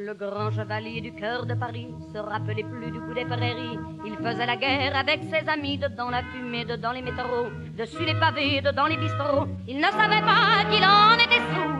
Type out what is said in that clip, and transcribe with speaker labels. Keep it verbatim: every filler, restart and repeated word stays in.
Speaker 1: Le grand chevalier du cœur de Paris se rappelait plus du goût des prairies. Il faisait la guerre avec ses amis, dedans la fumée, dedans les métros, dessus les pavés, dedans les bistrots. Il ne savait pas qu'il en était sous.